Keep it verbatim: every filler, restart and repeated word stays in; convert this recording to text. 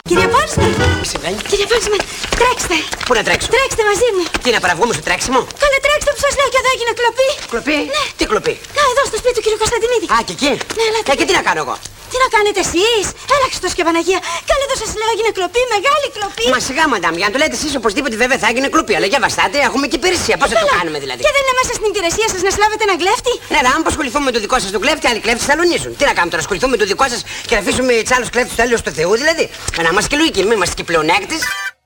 Κύριε Πόλσμαν! Τι συμβαίνει? Κύριε Πόλσμαν, τρέξτε! Πού να τρέξω? Τρέξτε μαζί μου! Τι να παραβγούμε στο τρέξιμο? Καλέ, τρέξτε που σας λέω και εδώ έγινε κλοπή! Κλοπή? Ναι. Τι κλοπή? Να, εδώ στο σπίτι του κύριου Κωνσταντινίδη! Α, και εκεί? Ναι, ελάτε. Ε, και τι να κάνω εγώ? Τι να κάνετε εσείς? Έλα Χριστός και Παναγία! Καλέ, εδώ σας λέω έγινε κλοπή, μεγάλη κλοπή! Μα σιγά, μαντάμ, για να το λέτε εσείς οπωσδήποτε βέβαια θα έγινε κλοπή. Αλλά για βαστάτε, έχουμε και υπηρεσία. Πώς θα το κάνουμε δηλαδή? Και δεν είναι μέσα στην υπηρεσία σας να συλλάβετε ένα κλέφτη? Ναι, να, αν ασχοληθούμε με το δικό σας το κλέφτη, άλλοι κλέφτες θα λονίσουν. Τι να κάνουμε τώρα, ασχοληθούμε με το δικό σας και να αφήσουμε τους άλλους κλέφτες του έλεος του Θεού δηλαδή? Να είμαστε και λογικοί, μην είμαστε και πλεονέκτες.